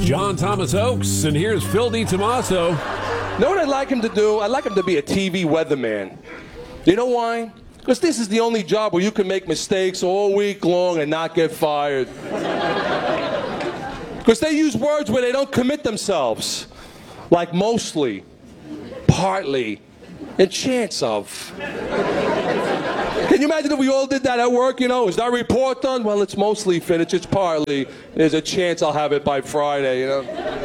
John Thomas Oakes, and here's Phil DiTomaso. Know what I'd like him to do? I'd like him to be a TV weatherman. You know why? Because this is the only job where you can make mistakes all week long and not get fired. Because they use words where they don't commit themselves. Like mostly, partly, and chance of. Can you imagine if we all did that at work, you know? Is that report done? Well, it's mostly finished, it's partly. There's a chance I'll have it by Friday, you know?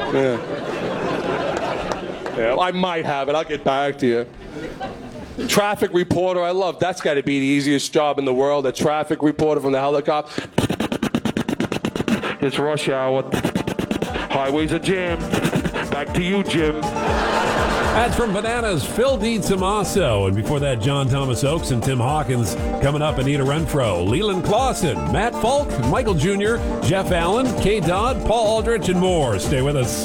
Yeah, I might have it, I'll get back to you. Traffic reporter, I love, that's gotta be the easiest job in the world, a traffic reporter from the helicopter. It's rush hour. Highways are jammed. Back to you, Jim. That's from Bananas, Phil DiTomaso. And before that, John Thomas Oakes and Tim Hawkins. Coming up, Anita Renfro, Leland Clausen, Matt Falk, Michael Jr., Jeff Allen, Kay Dodd, Paul Aldrich, and more. Stay with us.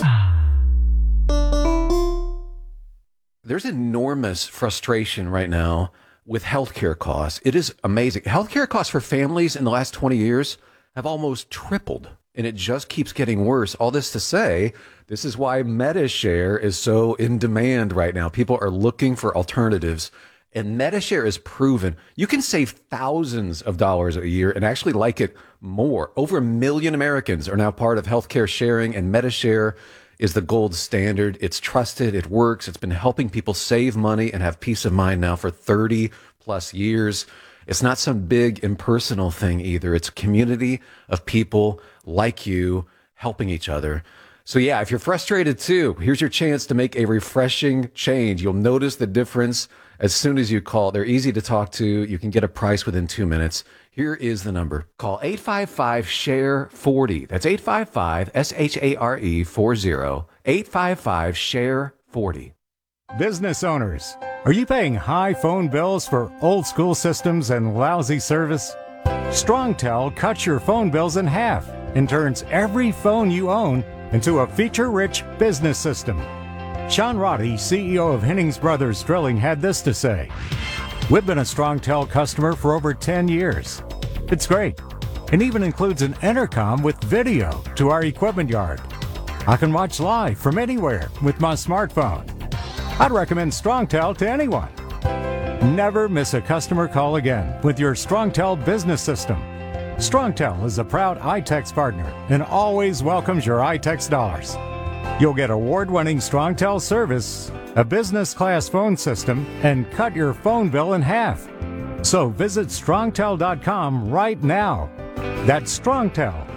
There's enormous frustration right now with healthcare costs. It is amazing. Healthcare costs for families in the last 20 years have almost tripled, and it just keeps getting worse. All this to say, this is why MediShare is so in demand right now. People are looking for alternatives, and MediShare is proven. You can save thousands of dollars a year and actually like it more. Over 1 million Americans are now part of healthcare sharing, and MediShare is the gold standard. It's trusted. It works. It's been helping people save money and have peace of mind now for 30 plus years. It's not some big impersonal thing either. It's a community of people like you helping each other. So yeah, if you're frustrated too, here's your chance to make a refreshing change. You'll notice the difference as soon as you call. They're easy to talk to. You can get a price within 2 minutes. Here is the number. Call 855-SHARE-40. That's 855-SHARE-40. 855-SHARE-40. Business owners, are you paying high phone bills for old school systems and lousy service? StrongTel cuts your phone bills in half and turns every phone you own into a feature-rich business system. Sean Roddy, CEO of Hennings Brothers Drilling, had this to say: "We've been a StrongTel customer for over 10 years. It's great, and even includes an intercom with video to our equipment yard. I can watch live from anywhere with my smartphone. I'd recommend StrongTel to anyone. Never miss a customer call again with your StrongTel business system. StrongTel is a proud iTex partner and always welcomes your iTex dollars. You'll get award-winning StrongTel service, a business-class phone system, and cut your phone bill in half. So visit StrongTel.com right now. That's StrongTel,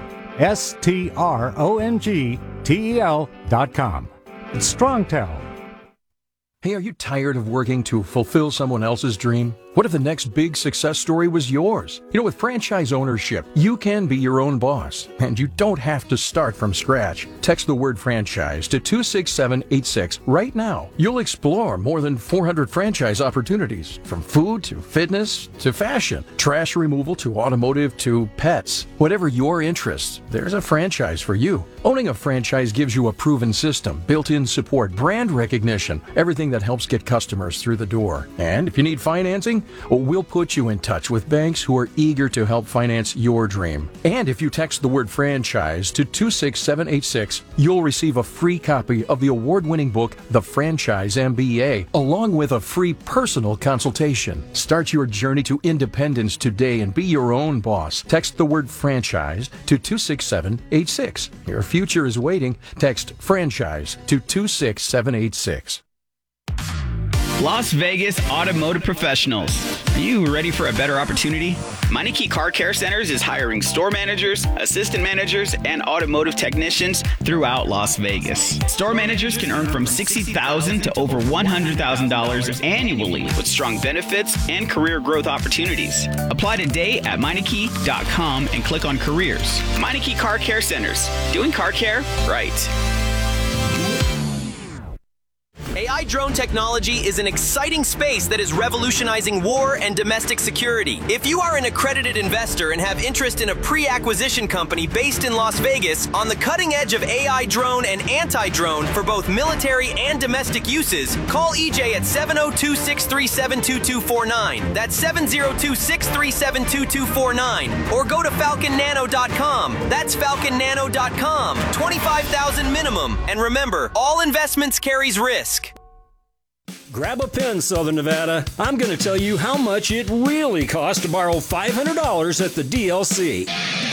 StrongTel.com. It's StrongTel. Hey, are you tired of working to fulfill someone else's dream? What if the next big success story was yours? You know, with franchise ownership, you can be your own boss, and you don't have to start from scratch. Text the word franchise to 26786 right now. You'll explore more than 400 franchise opportunities, from food to fitness to fashion, trash removal to automotive to pets. Whatever your interests, there's a franchise for you. Owning a franchise gives you a proven system, built-in support, brand recognition, everything that helps get customers through the door. And if you need financing, we'll put you in touch with banks who are eager to help finance your dream. And if you text the word franchise to 26786, you'll receive a free copy of the award-winning book, The Franchise MBA, along with a free personal consultation. Start your journey to independence today and be your own boss. Text the word franchise to 26786. Your future is waiting. Text franchise to 26786. Las Vegas Automotive Professionals. Are you ready for a better opportunity? Meineke Car Care Centers is hiring store managers, assistant managers, and automotive technicians throughout Las Vegas. Store managers can earn from $60,000 to over $100,000 annually with strong benefits and career growth opportunities. Apply today at Meineke.com and click on careers. Meineke Car Care Centers. Doing car care right. AI drone technology is an exciting space that is revolutionizing war and domestic security. If you are an accredited investor and have interest in a pre-acquisition company based in Las Vegas on the cutting edge of AI drone and anti-drone for both military and domestic uses, call EJ at 702-637-2249. That's 702-637-2249. Or go to falconnano.com. That's falconnano.com. 25,000 minimum. And remember, all investments carries risk. Grab a pen, Southern Nevada. I'm going to tell you how much it really costs to borrow $500 at the DLC.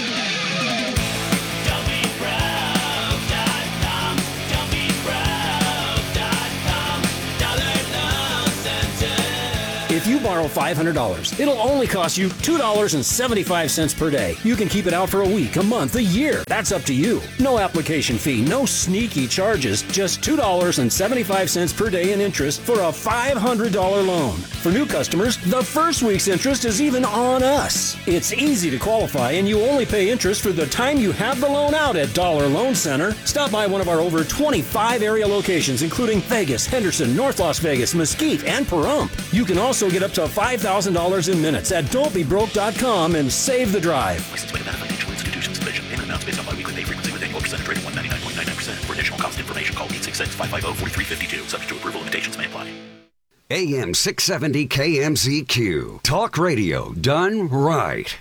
If you borrow $500, it'll only cost you $2.75 per day. You can keep it out for a week, a month, a year. That's up to you. No application fee, no sneaky charges, just $2.75 per day in interest for a $500 loan. For new customers, the first week's interest is even on us. It's easy to qualify, and you only pay interest for the time you have the loan out at Dollar Loan Center. Stop by one of our over 25 area locations, including Vegas, Henderson, North Las Vegas, Mesquite, and Pahrump. You can also get up to $5,000 in minutes at don'tbebroke.com and save the drive. Licensed by Nevada Financial Institutions. Measurement payment amounts based on biweekly pay frequency with annual percentage rate of 199.99%. For additional cost information, call 866-550-4352. Subject to approval, limitations may apply. AM 670 KMZQ. Talk radio done right.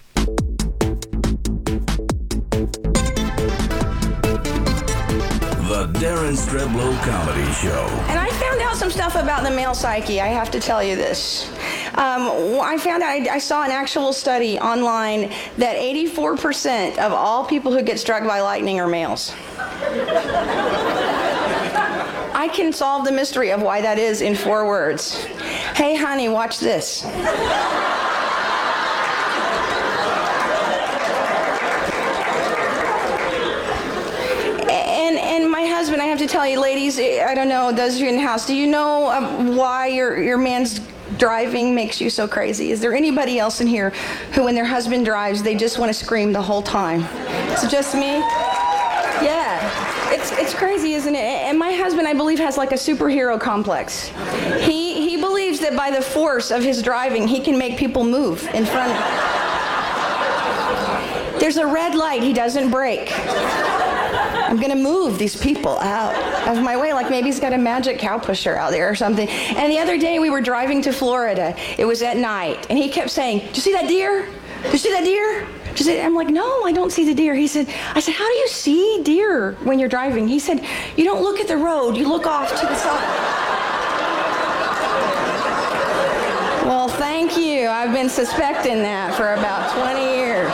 The Darren Streblow Comedy Show. And I found out some stuff about the male psyche. I have to tell you this. I found out, I saw an actual study online that 84% of all people who get struck by lightning are males. I can solve the mystery of why that is in 4 words. Hey, honey, watch this. And my husband, I have to tell you, ladies, I don't know, those of you in the house, do you know why your man's driving makes you so crazy? Is there anybody else in here who, when their husband drives, they just want to scream the whole time? Is it just me? Yeah. It's crazy, isn't it? And my husband, I believe, has like a superhero complex. He believes that by the force of his driving, he can make people move in front of him. There's a red light, he doesn't brake. I'm gonna move these people out of my way, like maybe he's got a magic cow pusher out there or something. And the other day we were driving to Florida. It was at night, and he kept saying, "Did you see that deer? Did you see that deer?" I'm like, "No, I don't see the deer." I said, "How do you see deer when you're driving?" He said, "You don't look at the road, you look off to the side." Well, thank you. I've been suspecting that for about 20 years.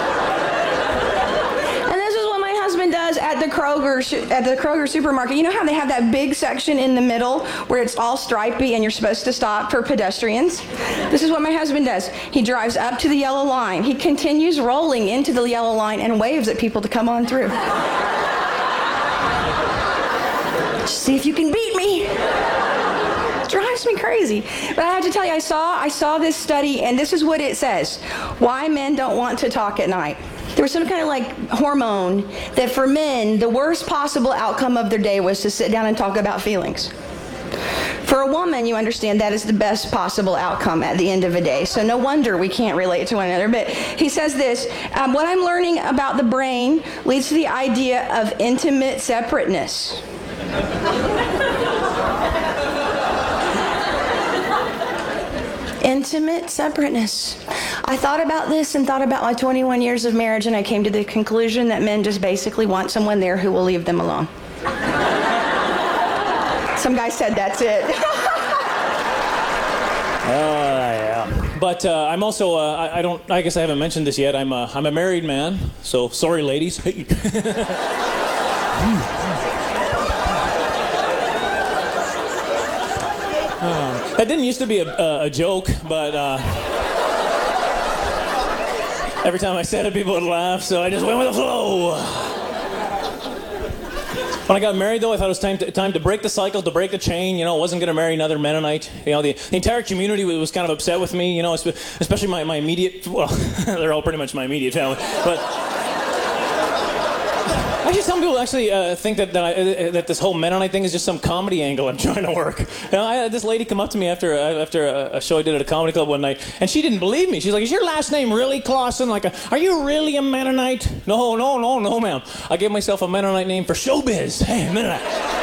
Does at the Kroger supermarket. You know how they have that big section in the middle where it's all stripy and you're supposed to stop for pedestrians? This is what my husband does. He drives up to the yellow line. He continues rolling into the yellow line and waves at people to come on through. See if you can beat me. It drives me crazy. But I have to tell you, I saw this study, and this is what it says. Why men don't want to talk at night. There was some kind of like hormone that for men, the worst possible outcome of their day was to sit down and talk about feelings. For a woman, you understand, that is the best possible outcome at the end of a day. So no wonder we can't relate to one another. But he says this, what I'm learning about the brain leads to the idea of intimate separateness. Intimate separateness. I thought about this and thought about my 21 years of marriage, and I came to the conclusion that men just basically want someone there who will leave them alone. Some guy said that's it. Yeah. But I'm also, I guess I haven't mentioned this yet, I'm a married man, so sorry ladies. That didn't used to be a joke, but every time I said it, people would laugh, so I just went with the flow. When I got married, though, I thought it was time to break the cycle, to break the chain. I wasn't going to marry another Mennonite. The entire community was kind of upset with me, especially my immediate, well, they're all pretty much my immediate family, but Actually, some people actually think that that this whole Mennonite thing is just some comedy angle I'm trying to work. You know, I had this lady come up to me after a show I did at a comedy club one night, and she didn't believe me. She's like, "Is your last name really Clausen? Like, are you really a Mennonite?" No, ma'am. I gave myself a Mennonite name for showbiz. Hey, Mennonite.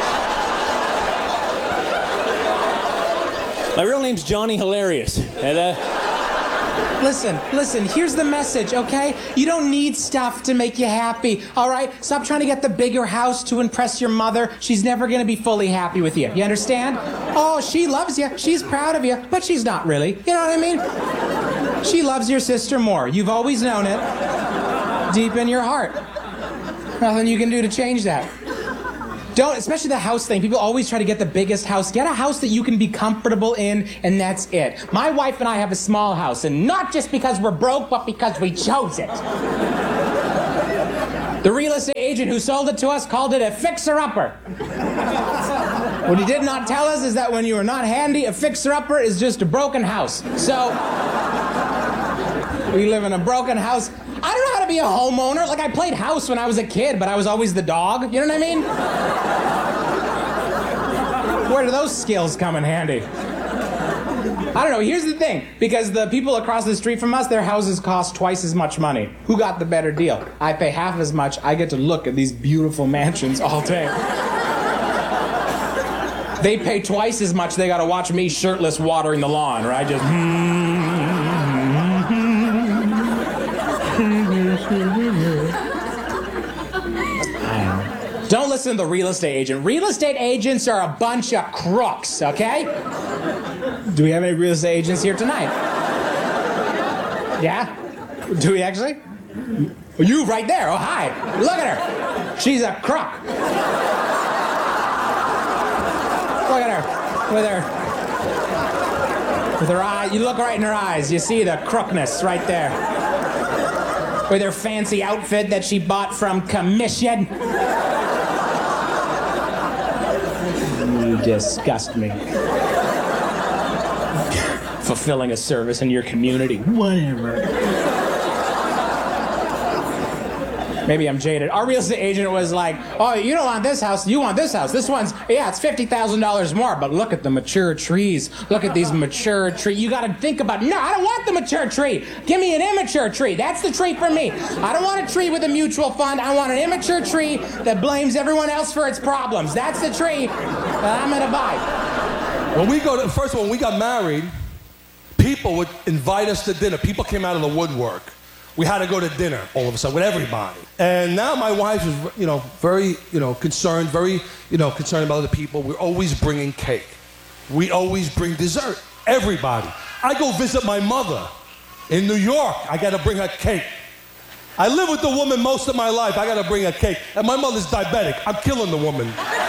My real name's Johnny Hilarious. And, Listen, here's the message, okay? You don't need stuff to make you happy, all right? Stop trying to get the bigger house to impress your mother. She's never gonna be fully happy with you. You understand? Oh, she loves you. She's proud of you, but she's not really. You know what I mean? She loves your sister more. You've always known it. Deep in your heart. Nothing you can do to change that. Don't, especially the house thing. People always try to get the biggest house. Get a house that you can be comfortable in, and that's it. My wife and I have a small house, and not just because we're broke, but because we chose it. The real estate agent who sold it to us called it a fixer-upper. What he did not tell us is that when you are not handy, a fixer-upper is just a broken house. So, we live in a broken house. I don't know how to be a homeowner. Like, I played house when I was a kid, but I was always the dog. You know what I mean? Where do those skills come in handy? I don't know. Here's the thing. Because the people across the street from us, their houses cost twice as much money. Who got the better deal? I pay half as much. I get to look at these beautiful mansions all day. They pay twice as much. They got to watch me shirtless watering the lawn, right? Just... Don't listen to the real estate agent. Real estate agents are a bunch of crooks, okay? Do we have any real estate agents here tonight? Yeah? Do we actually? You right there. Oh, hi. Look at her. She's a crook. Look at her. With her eye, you look right in her eyes. You see the crookness right there. With her fancy outfit that she bought from commission. You disgust me. Fulfilling a service in your community. Whatever. Maybe I'm jaded. Our real estate agent was like, "Oh, you don't want this house, you want this house. This one's, yeah, it's $50,000 more, but look at the mature trees. Look at these mature trees. You gotta think about, no, I don't want the mature tree. Give me an immature tree. That's the tree for me. I don't want a tree with a mutual fund. I want an immature tree that blames everyone else for its problems. That's the tree that I'm gonna buy." First of all, when we got married, people would invite us to dinner. People came out of the woodwork. We had to go to dinner all of a sudden with everybody. And now my wife is, very, concerned, concerned about other people. We're always bringing cake. We always bring dessert. Everybody. I go visit my mother in New York. I got to bring her cake. I live with the woman most of my life. I got to bring her cake. And my mother's diabetic. I'm killing the woman.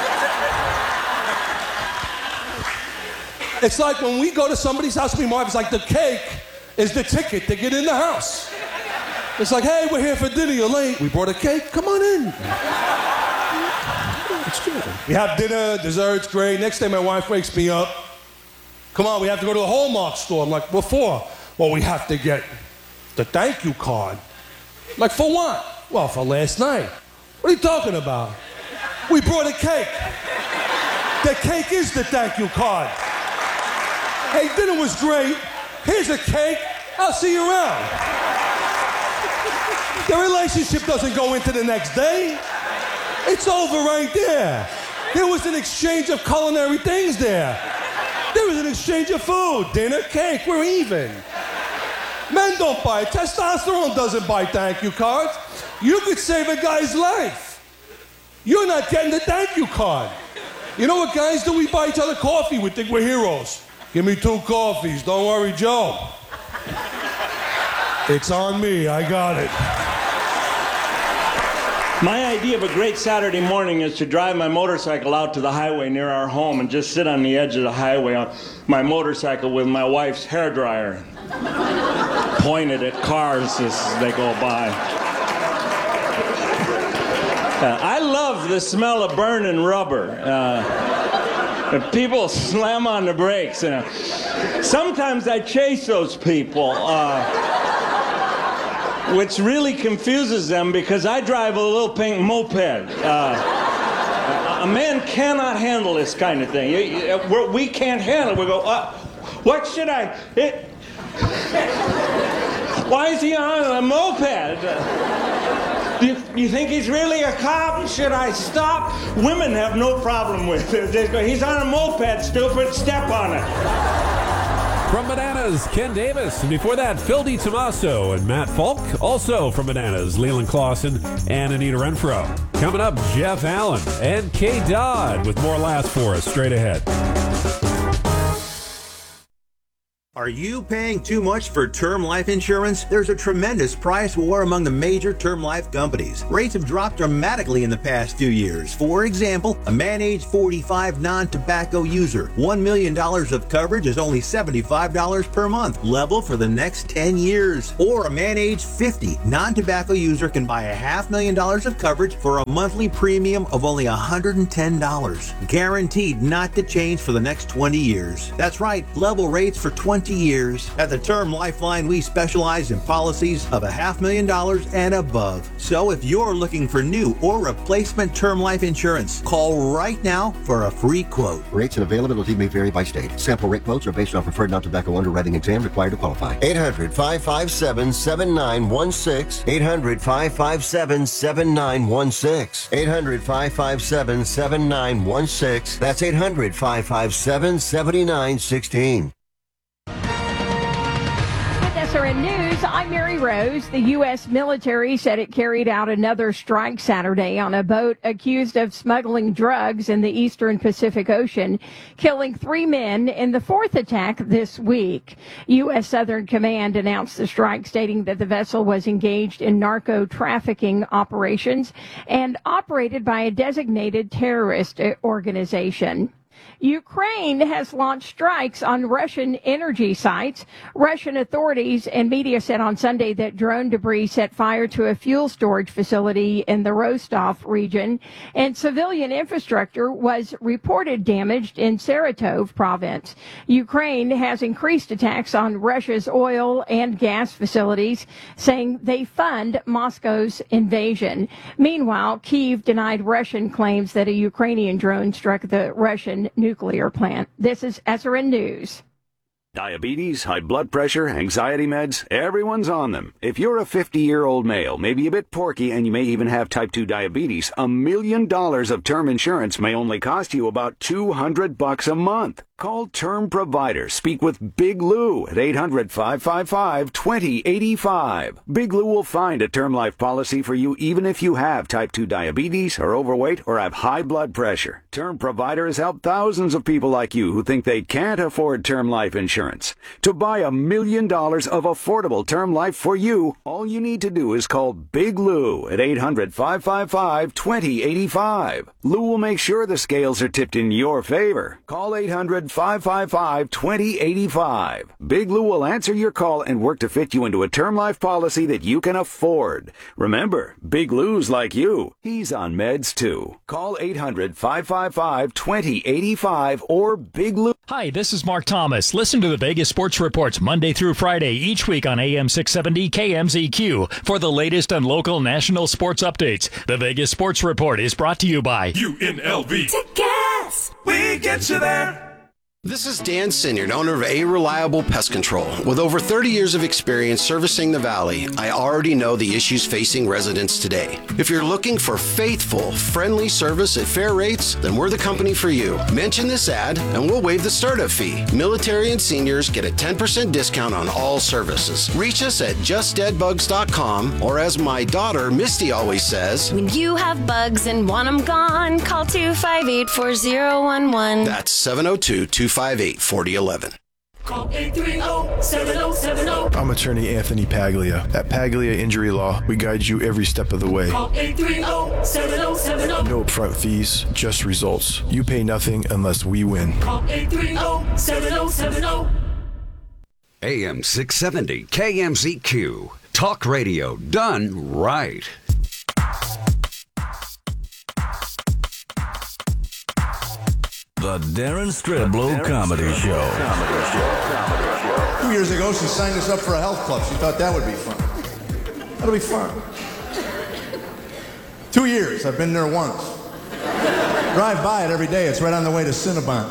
It's like when we go to somebody's house, my wife, it's like the cake is the ticket to get in the house. It's like, "Hey, we're here for dinner, you're late. We brought a cake, come on in." It's good. We have dinner, desserts, great. Next day my wife wakes me up. "Come on, we have to go to the Hallmark store." I'm like, "What for?" "Well, we have to get the thank you card." I'm like, "For what?" "Well, for last night." "What are you talking about?" "We brought a cake. The cake is the thank you card." "Hey, dinner was great. Here's a cake. I'll see you around." The relationship doesn't go into the next day. It's over right there. There was an exchange of culinary things there. There was an exchange of food. Dinner, cake, we're even. Men don't buy. Testosterone doesn't buy thank you cards. You could save a guy's life. You're not getting the thank you card. You know what guys do? We buy each other coffee. We think we're heroes. "Give me 2 coffees. Don't worry, Joe. It's on me. I got it." My idea of a great Saturday morning is to drive my motorcycle out to the highway near our home and just sit on the edge of the highway on my motorcycle with my wife's hairdryer pointed at cars as they go by. I love the smell of burning rubber. People slam on the brakes. Sometimes I chase those people. which really confuses them because I drive a little pink moped. A man cannot handle this kind of thing. We can't handle it. We go, what should I... Why is he on a moped? Do you think he's really a cop? Should I stop? Women have no problem with it. They go, he's on a moped, stupid, step on it. From Bananas, Ken Davis. And before that, Phil DiTomaso and Matt Falk. Also from Bananas, Leland Clausen and Anita Renfro. Coming up, Jeff Allen and Kay Dodd with more laughs for us straight ahead. Are you paying too much for term life insurance? There's a tremendous price war among the major term life companies. Rates have dropped dramatically in the past few years. For example, a man age 45 non-tobacco user, $1 million of coverage is only $75 per month, level for the next 10 years. Or a man age 50 non-tobacco user can buy $500,000 of coverage for a monthly premium of only $110. Guaranteed not to change for the next 20 years. That's right, level rates for 20 years. At the Term Lifeline, we specialize in policies of $500,000 and above. So if you're looking for new or replacement term life insurance, call right now for a free quote. Rates and availability may vary by state. Sample rate quotes are based on preferred non-tobacco underwriting exam required to qualify. 800-557-7916. 800-557-7916. 800-557-7916. That's 800-557-7916. SRN News, I'm Mary Rose. The U.S. military said it carried out another strike Saturday on a boat accused of smuggling drugs in the eastern Pacific Ocean, killing 3 men in the fourth attack this week. U.S. Southern Command announced the strike, stating that the vessel was engaged in narco-trafficking operations and operated by a designated terrorist organization. Ukraine has launched strikes on Russian energy sites. Russian authorities and media said on Sunday that drone debris set fire to a fuel storage facility in the Rostov region, and civilian infrastructure was reported damaged in Saratov province. Ukraine has increased attacks on Russia's oil and gas facilities, saying they fund Moscow's invasion. Meanwhile, Kyiv denied Russian claims that a Ukrainian drone struck the Russian nuclear plant. This is SRN News. Diabetes, high blood pressure, anxiety meds, everyone's on them. If you're a 50-year-old male, maybe a bit porky, and you may even have type 2 diabetes, $1 million of term insurance may only cost you about $200 a month. Call Term Provider. Speak with Big Lou at 800-555-2085. Big Lou will find a term life policy for you even if you have type 2 diabetes, are overweight, or have high blood pressure. Term Provider has helped thousands of people like you who think they can't afford term life insurance. To buy $1 million of affordable term life for you, all you need to do is call Big Lou at 800-555-2085. Lou will make sure the scales are tipped in your favor. Call 800-555-2085. Big Lou will answer your call and work to fit you into a term life policy that you can afford. Remember, Big Lou's like you. He's on meds too. Call 800-555-2085 or Big Lou. Hi, this is Mark Thomas. Listen to the Vegas Sports Reports Monday through Friday each week on AM 670 KMZQ for the latest on local national sports updates. The Vegas Sports Report is brought to you by UNLV. Tickets! We get you there. This is Dan Sinyard, owner of A Reliable Pest Control. With over 30 years of experience servicing the Valley, I already know the issues facing residents today. If you're looking for faithful, friendly service at fair rates, then we're the company for you. Mention this ad and we'll waive the startup fee. Military and seniors get a 10% discount on all services. Reach us at justdeadbugs.com, or as my daughter Misty always says, when you have bugs and want them gone, call 258-4011. That's 702-258-4011. Call 830-7070. I'm attorney Anthony Paglia. At Paglia Injury Law, we guide you every step of the way. Call 830-7070. No upfront fees, just results. You pay nothing unless we win. Call 830-7070. AM 670 KMZQ. Talk radio done right. The Darren Streblow Comedy Show. 2 years ago, she signed us up for a health club. She thought that would be fun. That'll be fun. 2 years. I've been there once. Drive by it every day. It's right on the way to Cinnabon.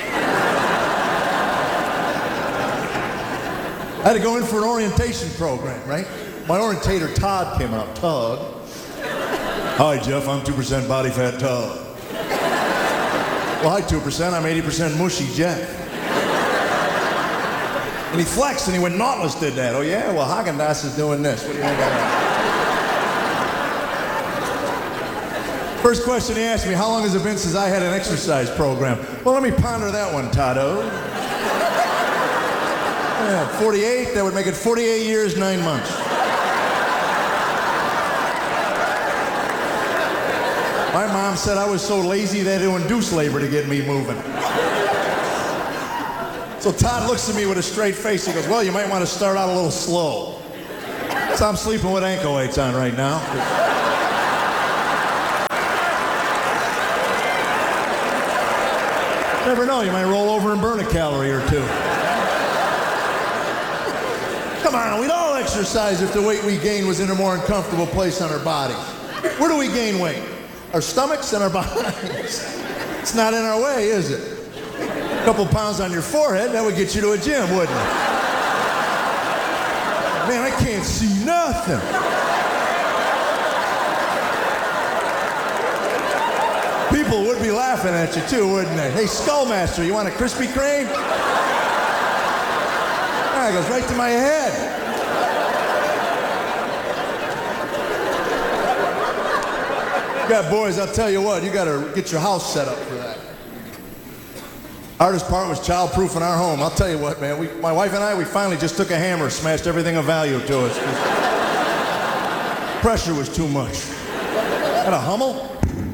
I had to go in for an orientation program, right? My orientator, Todd, came out. Todd. Hi, Jeff. I'm 2% body fat Todd. Well, hi, 2%. I'm 80% mushy Jeff. And he flexed, and he went, Nautilus did that. Oh, yeah? Well, Haagen-Dazs is doing this. What do you think of that? First question he asked me, how long has it been since I had an exercise program? Well, let me ponder that one, Tado. Yeah, 48, that would make it 48 years, 9 months. My mom said I was so lazy they had to induce labor to get me moving. So Todd looks at me with a straight face. He goes, well, you might want to start out a little slow. So I'm sleeping with ankle weights on right now. Never know, you might roll over and burn a calorie or two. Come on, we'd all exercise if the weight we gain was in a more uncomfortable place on our bodies. Where do we gain weight? Our stomachs and our bodies. It's not in our way, is it? A couple pounds on your forehead, that would get you to a gym, wouldn't it? Man, I can't see nothing. People would be laughing at you too, wouldn't they? Hey, Skullmaster, you want a Krispy Kreme? Ah, it goes right to my head. You got boys, I'll tell you what, you got to get your house set up for that. Hardest part was childproofing our home. I'll tell you what, man, my wife and I, we finally just took a hammer, smashed everything of value to us. Pressure was too much. Had a Hummel?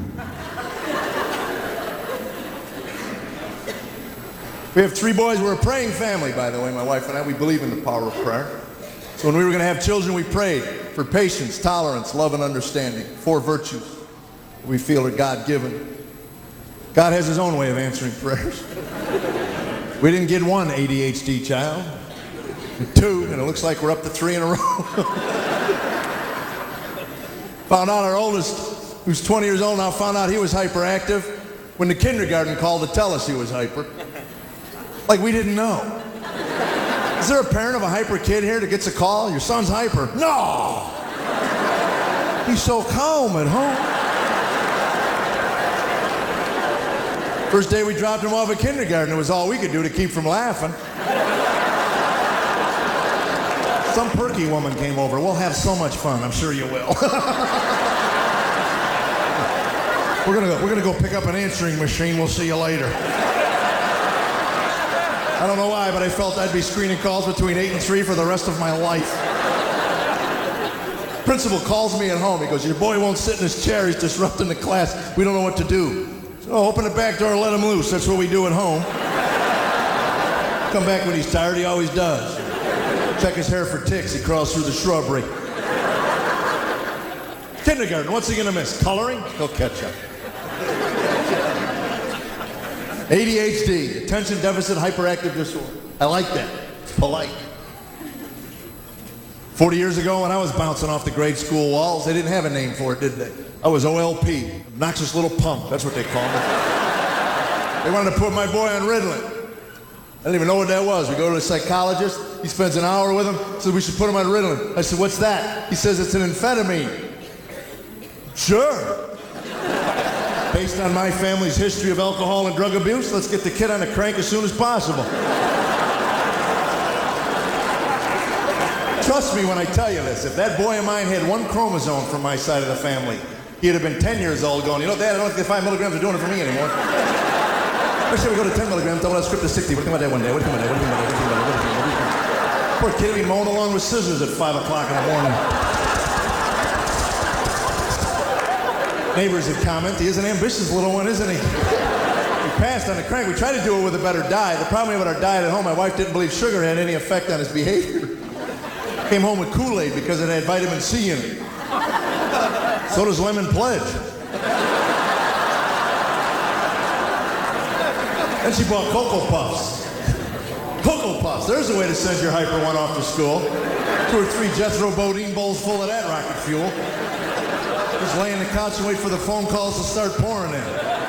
We have 3 boys. We're a praying family, by the way, my wife and I. We believe in the power of prayer. So when we were going to have children, we prayed for patience, tolerance, love, and understanding. 4 virtues we feel are God-given. God has his own way of answering prayers. We didn't get 1 ADHD child, 2, and it looks like we're up to 3 in a row. Found out our oldest, who's 20 years old now, found out he was hyperactive when the kindergarten called to tell us he was hyper. Like we didn't know. Is there a parent of a hyper kid here that gets a call? Your son's hyper. No! He's so calm at home. First day we dropped him off at kindergarten, it was all we could do to keep from laughing. Some perky woman came over. We'll have so much fun, I'm sure you will. We're gonna go pick up an answering machine. We'll see you later. I don't know why, but I felt I'd be screening calls between 8 and 3 for the rest of my life. Principal calls me at home. He goes, your boy won't sit in his chair. He's disrupting the class. We don't know what to do. So open the back door and let him loose. That's what we do at home. Come back when he's tired. He always does. Check his hair for ticks. He crawls through the shrubbery. Kindergarten. What's he going to miss? Coloring? He'll catch up. ADHD, attention deficit hyperactive disorder. I like that. It's polite. 40 years ago when I was bouncing off the grade school walls, they didn't have a name for it, did they? I was OLP, obnoxious little punk. That's what they called me. They wanted to put my boy on Ritalin. I didn't even know what that was. We go to a psychologist. He spends an hour with him. Said we should put him on Ritalin. I said, what's that? He says it's an amphetamine. Sure. Based on my family's history of alcohol and drug abuse, let's get the kid on the crank as soon as possible. Trust me when I tell you this. If that boy of mine had 1 chromosome from my side of the family, he'd have been 10 years old going, you know, Dad, I don't think the 5 milligrams are doing it for me anymore. Let's say we go to 10 milligrams, double that script to 60. What do you think about that one day? What do you think about that? What do you think about that? What do you think about that? What do you think about that? Poor kid will be mowing along with scissors at 5 o'clock in the morning. Neighbors would comment, he is an ambitious little one, isn't he? We passed on the crank. We tried to do it with a better diet. The problem with our diet at home, my wife didn't believe sugar had any effect on his behavior. Came home with Kool-Aid because it had vitamin C in it. So does Lemon Pledge. Then she bought Cocoa Puffs. Cocoa Puffs, there's a way to send your hyper one off to school. 2 or 3 Jethro Bodine bowls full of that rocket fuel. Just lay on the couch and wait for the phone calls to start pouring in.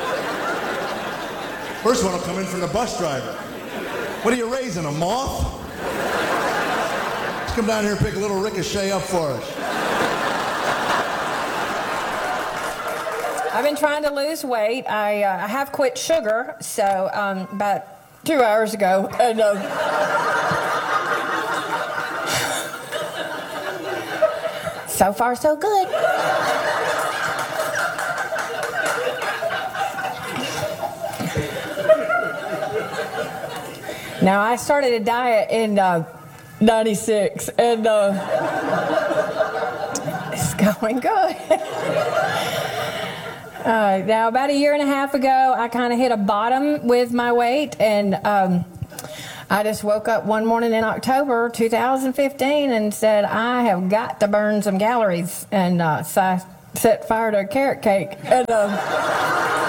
First one will come in from the bus driver. What are you raising, a moth? Let's come down here and pick a little ricochet up for us. I've been trying to lose weight. I have quit sugar, so about 2 hours ago. And, so far, so good. Now, I started a diet in 96, and it's going good. Now, about a year and a half ago, I kind of hit a bottom with my weight, and I just woke up one morning in October 2015 and said, I have got to burn some calories, and so I set fire to a carrot cake. And,